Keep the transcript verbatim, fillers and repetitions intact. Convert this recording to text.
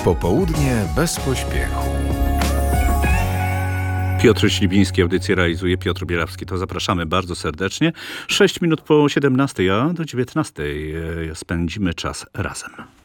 Popołudnie bez pośpiechu. Piotr Śliwiński, audycję realizuje Piotr Bielawski. To zapraszamy bardzo serdecznie. Sześć minut po siedemnastej, a do dziewiętnastej spędzimy czas razem.